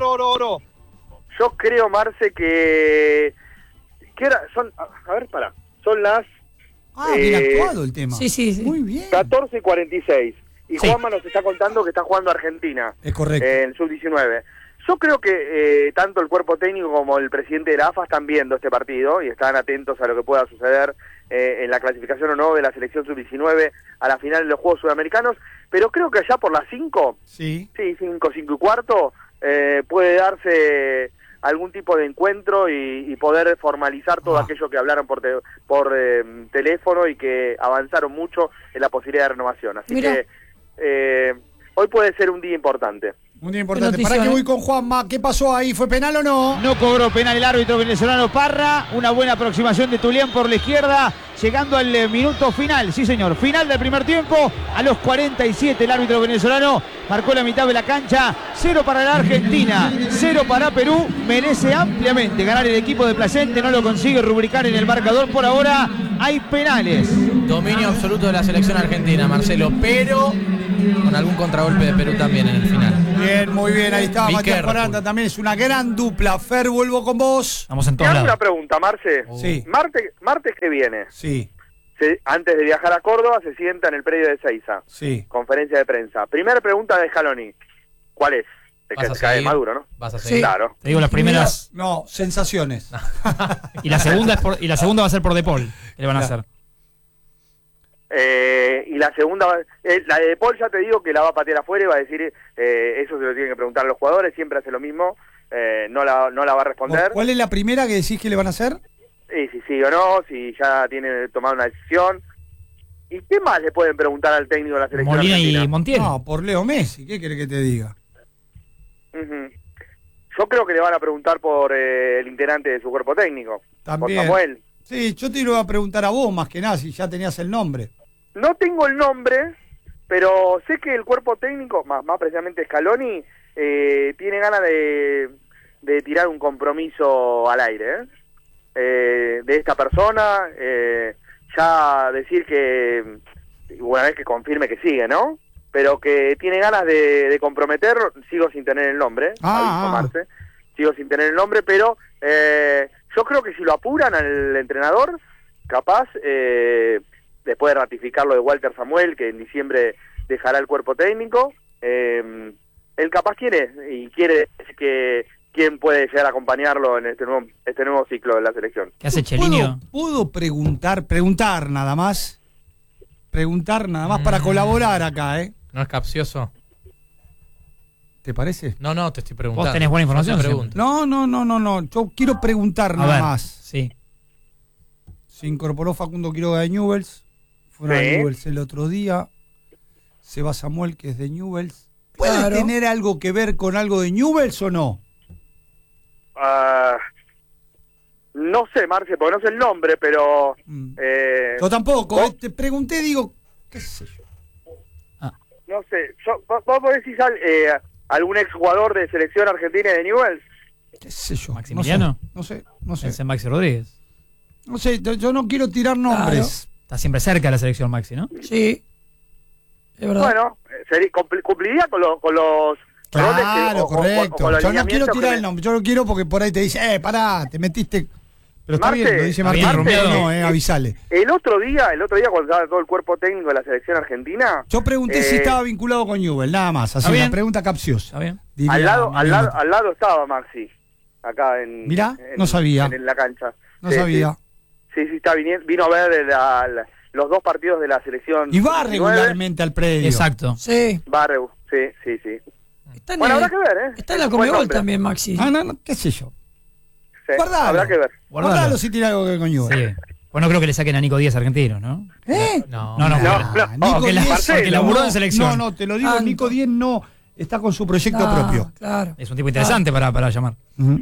Yo creo, Marce, que... ¿Qué hora? Son, a ver, son las... bien actuado el tema. Sí. Muy bien. 14:46. Y Sí. Juanma nos está contando que está jugando Argentina. Es correcto. En sub-19. Yo creo que tanto el cuerpo técnico como el presidente de la AFA están viendo este partido y están atentos a lo que pueda suceder en la clasificación o no de la selección sub-19 a la final de los Juegos Sudamericanos, pero creo que allá por las 5, 5 y cuarto, puede darse algún tipo de encuentro y poder formalizar todo aquello que hablaron por teléfono y que avanzaron mucho en la posibilidad de renovación. Así que hoy puede ser un día importante. Un día importante. ¿Para qué voy con Juanma? ¿Qué pasó ahí? ¿Fue penal o no? No cobró penal el árbitro venezolano Parra. Una buena aproximación de Tulián por la izquierda, llegando al minuto final. Sí, señor. Final del primer tiempo. A los 47 el árbitro venezolano marcó la mitad de la cancha. 0 para la Argentina, 0 para Perú. Merece ampliamente ganar el equipo de Placente. No lo consigue rubricar en el marcador por ahora. Hay penales. Dominio absoluto de la selección argentina, Marcelo, pero con algún contragolpe de Perú también en el final. Bien, muy bien, ahí estaba Matías Poranta, también es una gran dupla. Fer, vuelvo con vos. Vamos en Te todos hago una lados. pregunta, Marce. Sí. Martes que viene, Sí, antes de viajar a Córdoba, se sienta en el predio de Seiza. sí. Conferencia de prensa. Primera pregunta de Scaloni. ¿Cuál es? ¿Vas a cae seguir? Maduro, ¿no? ¿Vas a Sí. seguir? Claro. Te digo las primeras. No, sensaciones. Y la segunda va a ser por De Paul, que le van a hacer. Y la segunda, la de Paul ya te digo que la va a patear afuera y va a decir, eso se lo tienen que preguntar a los jugadores, siempre hace lo mismo, no la va a responder. ¿Cuál es la primera que decís que le van a hacer? Y si sí o no, si ya tiene tomado una decisión. ¿Y qué más le pueden preguntar al técnico de la selección Molina argentina? y Montiel. No, por Leo Messi. ¿Qué querés que te diga? Ujú. Yo creo que le van a preguntar por el integrante de su cuerpo técnico, También. por Samuel. Sí, yo te iba a preguntar a vos más que nada, si ya tenías el nombre. No tengo el nombre, pero sé que el cuerpo técnico, más precisamente Scaloni, tiene ganas de tirar un compromiso al aire, de esta persona, ya decir que, una vez que confirme que sigue, ¿no? Pero que tiene ganas de comprometer, sigo sin tener el nombre, aviso Marce, sigo sin tener el nombre, pero yo creo que si lo apuran al entrenador, capaz, después de ratificar lo de Walter Samuel, que en diciembre dejará el cuerpo técnico, él capaz quiere que quién puede llegar a acompañarlo en este nuevo ciclo de la selección. ¿Qué hace Chelinio? ¿Puedo preguntar nada más? Preguntar nada más para colaborar acá, ¿eh? ¿No es capcioso? ¿Te parece? No, te estoy preguntando. ¿Vos tenés buena información? Yo te pregunto. No. Yo quiero preguntar nada ver, más. Sí. Se incorporó Facundo Quiroga de Newell's. Fueron a Newell's el otro día. Se va Samuel, que es de Newell's. ¿Puede tener algo que ver con algo de Newell's o no? No sé, Marce, porque no sé el nombre, pero... Yo tampoco. Te pregunté, digo, qué sé yo. No sé. ¿Vos decís algún exjugador de selección argentina de Newell's? ¿Qué sé yo? ¿Maximiliano? No sé. Es Maxi Rodríguez. No sé, yo no quiero tirar nombres. Está siempre cerca de la selección Maxi, ¿no? Sí. Es verdad. Bueno, cumpliría con los Claro, correcto. con los Yo no quiero lineamientos tirar que el nombre. Yo lo quiero porque por ahí te dice, pará, te metiste... Pero está Marce, bien, lo dice Martín. Avisale. El otro día cuando estaba todo el cuerpo técnico de la selección argentina... Yo pregunté si estaba vinculado con Newell's, nada más. Así una pregunta capciosa. Está bien. Al lado estaba Maxi, acá en... Mirá, no sabía. En la cancha. No sabía. Sí, está vino a ver los dos partidos de la selección. Y va regularmente al predio. Exacto. Sí. Va, sí. Bueno, habrá que ver, ¿eh? Está en la Conmebol también, Maxi. No, qué sé yo. Sí, Guardalo. habrá que ver. Guardalo si tiene algo que ver con Newell's. Sí. Pues no creo que le saquen a Nico Díaz argentino, ¿no? No. Nico Díaz, porque laburó en selección. No, te lo digo, Nico Díaz no está con su proyecto propio. Claro. Es un tipo interesante para llamar.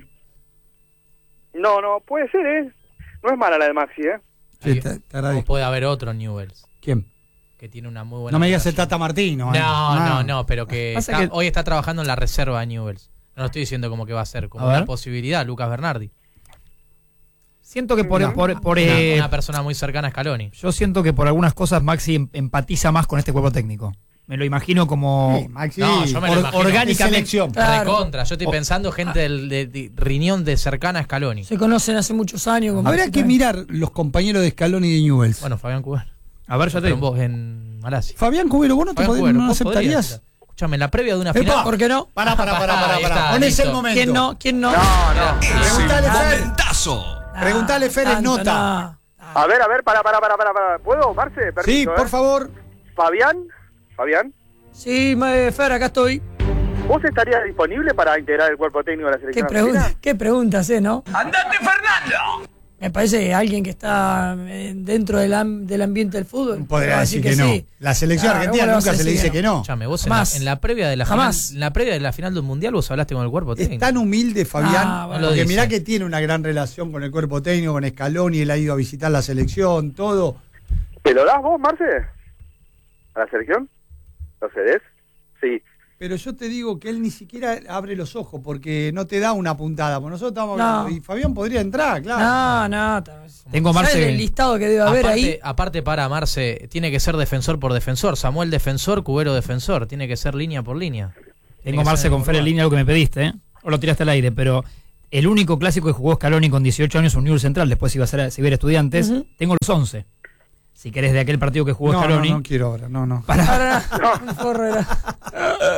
No, puede ser, ¿eh? No es mala la de Maxi, ¿eh? Sí, te agradezco. Puede haber otro Newell's. ¿Quién? Que tiene una muy buena... No me digas el Tata Martino. No, pero que hoy está trabajando en la reserva de Newell's. No lo estoy diciendo como que va a ser, como una posibilidad, Lucas Bernardi. Siento que por una persona muy cercana a Scaloni. Yo siento que por algunas cosas Maxi empatiza más con este cuerpo técnico. Me lo imagino como yo me lo imagino. orgánicamente. Recontra, yo estoy pensando gente de riñón de cercana a Scaloni. Se conocen hace muchos años. Habrá que mirar los compañeros de Scaloni y de Newell's. Bueno, Fabián Cubero. A ver, ya te digo. Vos en Malasia. Fabián Cubero, ¿vos no aceptarías? Escúchame, en la previa de una final... ¿Por qué no? Pará. Ponés el momento. ¿Quién no? No. Preguntale, Fer. ¡Momentazo! Preguntale, Fer, en nota. A ver, para. ¿Puedo, Marce? Permiso, Sí, por favor. ¿Fabián? Sí, Fer, acá estoy. ¿Vos estarías disponible para integrar el cuerpo técnico de la selección argentina? ¿Qué preguntas, no? ¡Andate, Fernando! Me parece alguien que está dentro del ambiente del fútbol. Podría decir que no. Sí. La selección argentina nunca se le dice que no. Escuchame, vos en la previa de la final del Mundial vos hablaste con el cuerpo técnico. Es tan humilde Fabián, bueno. porque mirá que tiene una gran relación con el cuerpo técnico, con Scaloni, él ha ido a visitar la selección, todo. ¿Te lo das vos, Marce? ¿A la selección? ¿Lo cedés? Sí. Pero yo te digo que él ni siquiera abre los ojos porque no te da una puntada. Porque nosotros estamos hablando, y Fabián podría entrar, claro. No. Tengo Marce. El listado que debe haber ahí. Aparte para Marce, tiene que ser defensor por defensor. Samuel defensor, Cubero defensor. Tiene que ser línea por línea. Tengo Marce con Fer en línea, algo que me pediste, ¿eh? O lo tiraste al aire, pero el único clásico que jugó Scaloni con 18 años, un Newell's Central, después iba a ser si ver Estudiantes. Tengo los 11. Si querés de aquel partido que jugó Scaloni. No quiero ahora, no. Forro era.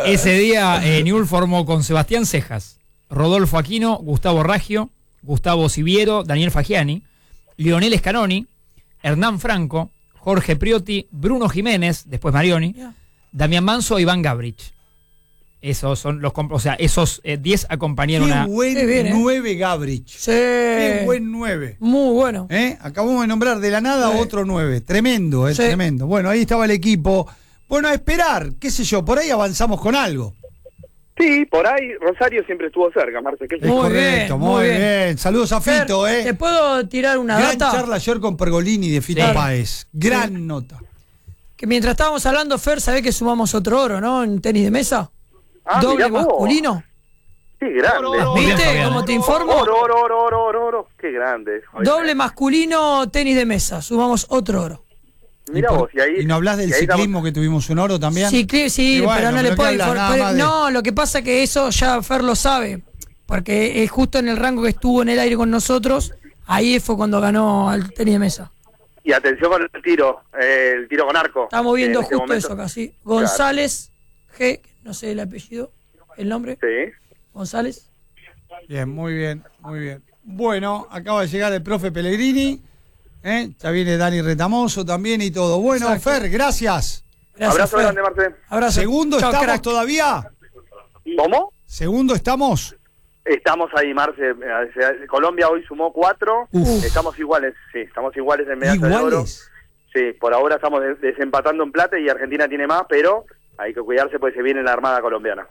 Ese día Newell's formó con Sebastián Cejas, Rodolfo Aquino, Gustavo Raggio, Gustavo Siviero, Daniel Fagiani, Lionel Scanoni, Hernán Franco, Jorge Priotti, Bruno Jiménez, después Marioni, Damián Manso e Iván Gabrich. Esos son los, o sea, esos 10 acompañaron a... Qué buen 9 Gabrich. Sí. Qué buen 9. Muy bueno. Acabamos de nombrar de la nada otro 9. Tremendo, tremendo. Bueno, ahí estaba el equipo. Bueno, a esperar, qué sé yo, por ahí avanzamos con algo. Sí, por ahí Rosario siempre estuvo cerca, Marce. Es correcto, muy bien. Saludos a Fito, ¿Te puedo tirar una gran data? charla ayer con Pergolini de Fito Páez. Gran nota. Que mientras estábamos hablando, Fer, ¿sabés que sumamos otro oro, no? En tenis de mesa. Doble masculino. Qué grande. ¿Viste cómo te informo? Oro. Qué grande. Doble masculino, tenis de mesa. Sumamos otro oro. Mira vos, y ahí... ¿Y no hablas del ciclismo que tuvimos un oro también? Sí, bueno, pero no le puedo informar. De... No, lo que pasa que eso ya Fer lo sabe. Porque es justo en el rango que estuvo en el aire con nosotros. Ahí fue cuando ganó al tenis de mesa. Y atención con el tiro con arco. Estamos viendo justo eso acá, sí. González G, no sé el apellido, el nombre. Sí. González. Bien, muy bien, muy bien. Bueno, acaba de llegar el profe Pellegrini. Ya viene Dani Retamoso también y todo. Bueno, exacto. Fer, gracias. Abrazo Fer. grande, Marce. Abrazo. ¿Segundo Chau, estamos crack. todavía? ¿Cómo? ¿Segundo estamos? Estamos ahí, Marce. Colombia hoy sumó 4. Estamos iguales, sí. Estamos iguales en medalla de oro. Sí, por ahora estamos desempatando en plata y Argentina tiene más, pero hay que cuidarse porque se viene la Armada colombiana.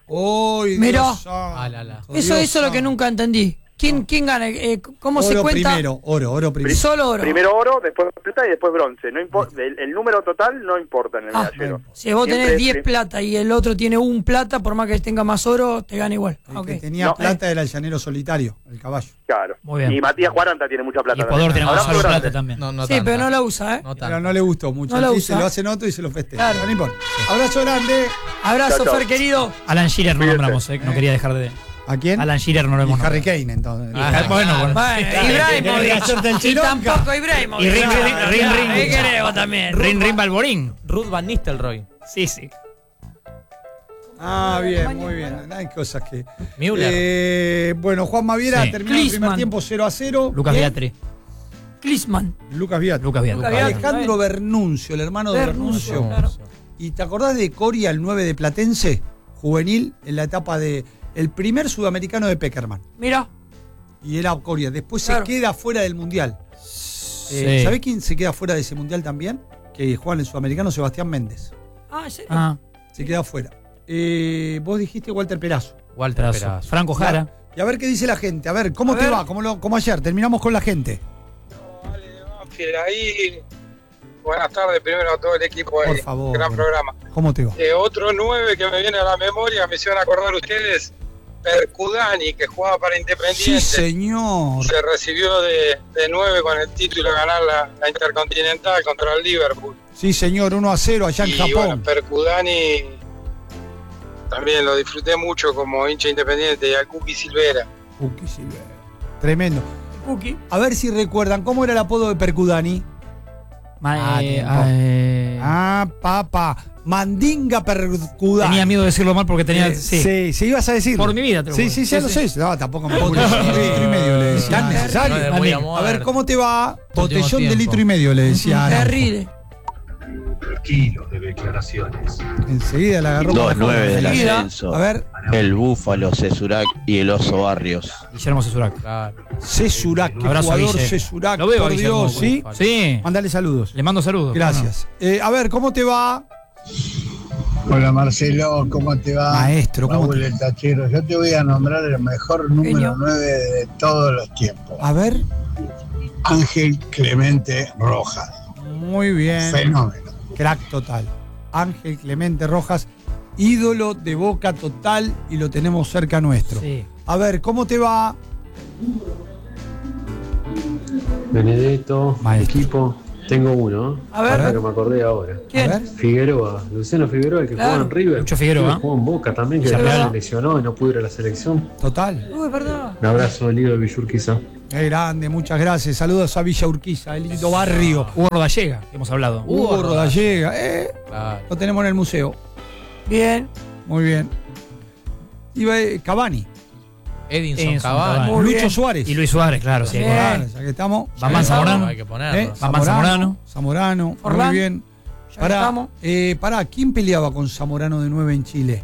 Mirá, eso es lo que nunca entendí. ¿Quién gana? ¿Cómo oro se cuenta? Primero, oro primero. Solo oro. Primero oro, después plata y después bronce. No importa, el número total no importa en el medallero. Si vos tenés 10 plata y el otro tiene un plata, por más que tenga más oro, te gana igual. El que tenía plata era el llanero solitario, el caballo. Claro. Muy bien. Y Matías 40 tiene mucha plata. Y Ecuador tiene más solo plata también. Sí, pero no la usa, Pero no le gustó mucho. No la Sí, usa. se lo hacen otro y se lo festeja. Claro. No importa. Abrazo grande. Abrazo, Chau, chau. Fer, querido. Alan Shearer no nombramos, no quería dejar de... ¿A quién? Alan Shearer no lo Y hemos Harry nombrado. Kane, entonces. Bueno. Ibrahimovic. Y tampoco Ibrahimovic. Y Ring. ¿Qué queremos también? Ring Balborín. Ruth Van Nistelrooy. Sí. Bien, muy bien. Hay cosas que... Müller. Bueno, Juan Maviera Sí. terminó el primer Klinsmann. tiempo 0-0. Lucas Bien. Viatri. Klinsmann. Lucas Viatri. Alejandro Bernuncio, el hermano de Bernuncio. Claro. ¿Y te acordás de Coria, el 9 de Platense? Juvenil, en la etapa de... El primer sudamericano de Peckerman. Mira. Y era Coria. Después Claro. se queda fuera del Mundial. Sí. ¿Sabés quién se queda fuera de ese Mundial también? Que juega en el sudamericano, Sebastián Méndez. ¿En serio? Se queda fuera. Vos dijiste Walter Perazo. Walter Perazo. Franco Jara. Y a ver qué dice la gente. A ver, ¿cómo te va? Como ayer. Terminamos con la gente. Ahí, buenas tardes primero a todo el equipo. Por favor. Gran programa. ¿Cómo te va? Otro 9 que me viene a la memoria, me hicieron acordar ustedes, Percudani, que jugaba para Independiente. Sí, señor. Se recibió de 9 con el título de ganar la Intercontinental contra el Liverpool. Sí, señor, 1-0 allá en Y Japón. bueno, Percudani también lo disfruté mucho como hincha Independiente, y al Cookie Silvera. Cookie Silvera. Tremendo. Cookie. A ver si recuerdan, ¿cómo era el apodo de Percudani? Papá. Mandinga Percudani. Tenía miedo de decirlo mal porque tenía... Sí, ibas a decirlo. Por mi vida, te lo juro. Sí, ya lo sé. No, tampoco me puedo litro y medio le decía. Tan necesario. A ver, ¿cómo te va? Botellón de litro y medio le decía. Terrible. Kilos de declaraciones. Enseguida la agarró. 2-9 del Enseguida. ascenso. A ver. El Búfalo, Cesurac y el Oso Barrios. Guillermo Cesurac. Cesurac, qué Abrazo, jugador Guille. Cesurac, Lo veo, por Guillermo, Dios, ¿sí? Sí. Mándale saludos. Le mando saludos. Gracias. A ver, ¿cómo te va? Hola Marcelo, ¿cómo te va? Maestro, ¿cómo Raúl te el Tachero. Yo te voy a nombrar el mejor número 9 de todos los tiempos. A ver. Ángel Clemente Rojas. Muy bien. Fenómeno. Crack total. Ángel Clemente Rojas, ídolo de Boca total y lo tenemos cerca nuestro. Sí. A ver, ¿cómo te va? Benedetto, Maestro. equipo, tengo uno. A ver. Ahora que me acordé ahora. ¿Quién? A ver. Figueroa, Luciano Figueroa, el que Claro. jugaba en River. Lucho Figueroa. Que jugó en Boca también, que después se lesionó y no pudo ir a la selección. Total. Uy, perdón. Un abrazo, Lido de Villurquiza. Qué grande, muchas gracias. Saludos a Villa Urquiza, el lindo barrio. Hugo Rodallega, que hemos hablado. Hugo Rodallega, Claro. lo tenemos en el museo. Bien. Muy bien. Iba Cavani. Edinson Cavani. Lucho Suárez. Y Luis Suárez, claro. Sí. Ya que estamos. Bambán Zamorano. Hay que ponerlo. Zamorano. Orlán. Muy bien. Pará, ¿quién peleaba con Zamorano de 9 en Chile?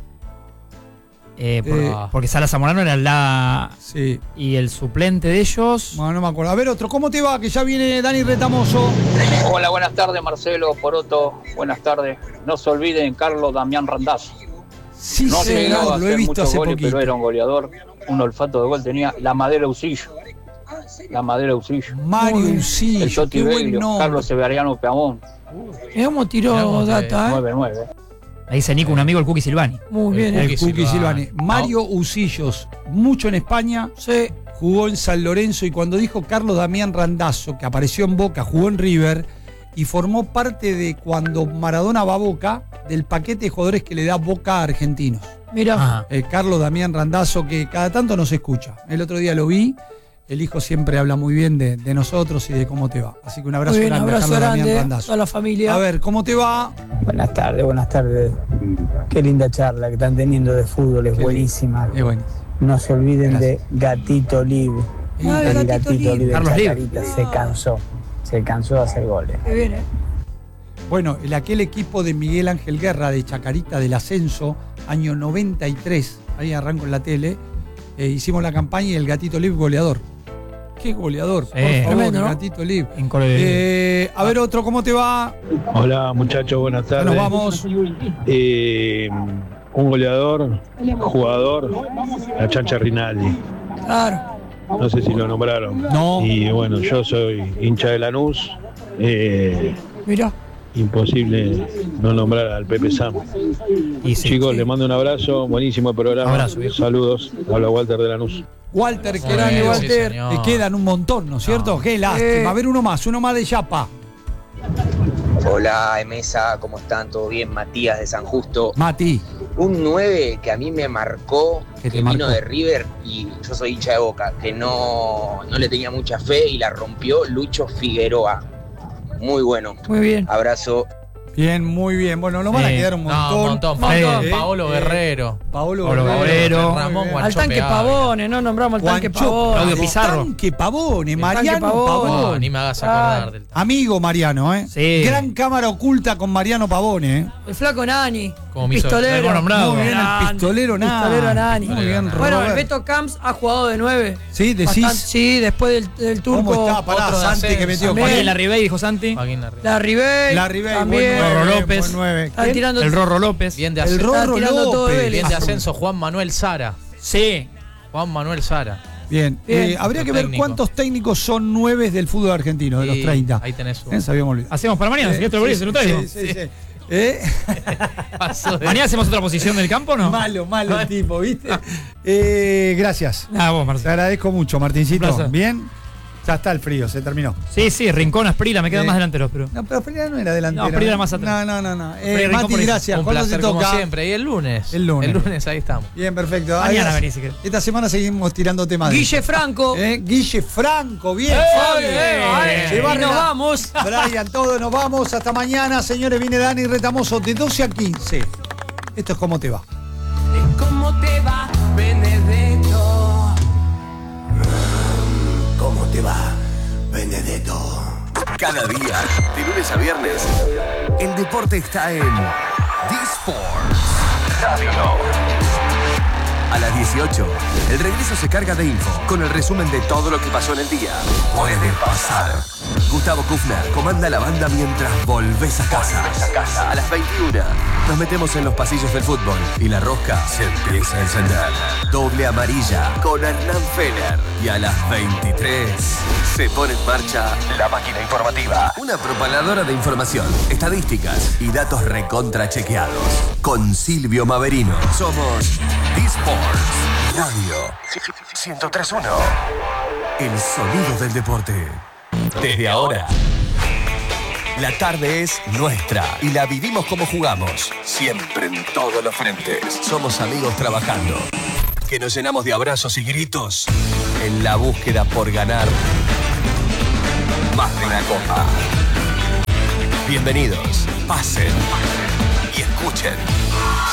Porque Sala Zamorano era Sí. Y el suplente de ellos. Bueno, no me acuerdo. A ver, otro, ¿cómo te va? Que ya viene Dani Retamoso. Hola, buenas tardes, Marcelo, Poroto. Buenas tardes. No se olviden, Carlos Damián Randazzo. Sí, no señor, llegaba a lo he hacer visto muchos hace goles, poquito. pero era un goleador. Un olfato de gol tenía. La Madera Usillo. Mario Usillo. El Toti qué buen Beglio, nombre. Carlos Severiano Peamón. Mirá cómo tiró data, 9-9. Ahí dice Nico, un amigo, el Cookie Silvani. Muy bien. El Cookie Silvani. Mario Usillos, mucho en España. Sí. Jugó en San Lorenzo y cuando dijo Carlos Damián Randazzo, que apareció en Boca, jugó en River y formó parte de cuando Maradona va a Boca, del paquete de jugadores que le da Boca a Argentinos. Mirá. Carlos Damián Randazzo, que cada tanto nos escucha. El otro día lo vi. El hijo siempre habla muy bien de nosotros y de cómo te va. Así que un abrazo Muy bien, grande, abrazo Carlos Damián grande Randazzo. a la familia. A ver, ¿cómo te va? Buenas tardes. Qué linda charla que están teniendo de fútbol, es buenísima. Es buenísimo. No se olviden de Gatito Libre. El Gatito Libre de Carlos Libre. Chacarita se cansó de hacer goles. Qué bien, Bueno, aquel equipo de Miguel Ángel Guerra de Chacarita del Ascenso, año 93, ahí arranco en la tele, hicimos la campaña y el Gatito Libre goleador. Qué goleador, por favor, tremendo, ¿no? Gatito Libre. A ver, otro, ¿cómo te va? Hola muchachos, buenas tardes. Nos vamos. Un goleador, jugador, la Chancha Rinaldi. Claro. No sé si lo nombraron. No. Y bueno, yo soy hincha de Lanús. Mirá. Imposible no nombrar al Pepe Sam. Chicos, les mando un abrazo, buenísimo el programa. Abrazo, viejo. Saludos, habla Walter de Lanús. Walter, que grande, Sí, Walter. señor. Te quedan un montón, ¿no es cierto? Qué lástima. A ver, uno más de Yapa. Hola, Emesa, ¿cómo están? ¿Todo bien? Matías de San Justo. Mati. Un 9 que a mí me marcó, ¿Qué te que marcó? vino de River y yo soy hincha de Boca, que no le tenía mucha fe y la rompió, Lucho Figueroa. Muy bueno. Muy bien. Abrazo. Bien, muy bien. Bueno, nos van a quedar un montón. Paolo Guerrero. Paolo Guerrero. Ramón Al Guanchope tanque Ávila. Pavone, no nombramos al tanque Pavone. Claudio Pizarro. Tanque Pavone, Mariano Pavone. Pavone. No, ni me hagas acordar del Amigo Mariano, ¿eh? Sí. Gran cámara oculta con Mariano Pavone, ¿eh? El flaco Nani. Como me hizo- Pistolero. lo hemos nombrado. Muy bien, el pistolero Nani. Pistolero Nani. Muy bien, Bueno, el Robert. Beto Camps ha jugado de 9. Sí, decís. Sí, después del turco. ¿Cómo está? Pará, Otro de Santi que ascenso. metió. También. Joaquín Larribey, dijo Santi. La Ribey. buen también. Rorro nueve, López. buen nueve. Están tirando. El Rorro López. Bien de El ascenso. Rorro tirando todo López. Vélez. Bien de ascenso, Juan Manuel Sara. Sí. Juan Manuel Sara. Bien. Bien. Habría que ver Técnico. cuántos técnicos son 9 del fútbol argentino, de los Y 30. ahí tenés uno. Sabíamos olvidar. Hacemos para mañana, si te lo se lo traigo. Sí. ¿Mañana hacemos otra posición del campo o no? Malo el tipo, ¿viste? Gracias. Nada, vos, Te Marcelo. agradezco mucho, Martincito. Un placer. Bien. Ya está el frío, se terminó. Sí, Rincón, Asprila, me quedan más delanteros, pero. No, pero Frida no era delantero. No, Frida era más atrás. No. Rincón Mati, por ahí. gracias. Un ¿Cuándo placer te como toca? siempre. Y el lunes. El lunes. Ahí estamos. Bien, perfecto. Mañana Ahí, venís, si querés. Esta semana seguimos tirando temas. Guille Franco. Guille Franco, bien. Fabi. Y nos vamos. Brian, todos nos vamos. Hasta mañana, señores. Viene Dani Retamoso de 12 a 15. Esto es Cómo Te Va. ¿Cómo te va, Benedetto? ¿Cómo te va, Benedetto? Cada día, de lunes a viernes, el deporte está en D-Sports Radio. A las 18, el regreso se carga de info con el resumen de todo lo que pasó en el día. Puede pasar. Gustavo Kufner comanda la banda mientras volvés a casa. A las 21, nos metemos en los pasillos del fútbol y la rosca se empieza a encender. Doble amarilla con Hernán Feller. Y a las 23, se pone en marcha la máquina informativa. Una propaladora de información, estadísticas y datos recontra chequeados. Con Silvio Maverino. Somos D-Sports Radio 103.1. El sonido del deporte. Desde ahora, la tarde es nuestra y la vivimos como jugamos. Siempre en todos los frentes. Somos amigos trabajando, que nos llenamos de abrazos y gritos en la búsqueda por ganar más de una copa. Bienvenidos, pasen y escuchen